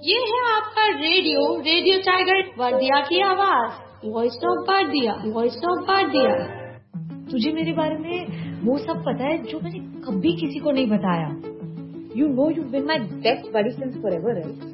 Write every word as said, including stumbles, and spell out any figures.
ये है आपका रेडियो रेडियो टाइगर वादिया की आवाज, voice of Wadia, voice of वादिया। तुझे मेरे बारे में वो सब पता है जो मैंने कभी किसी को नहीं बताया। You know you been my best buddy since forever, right?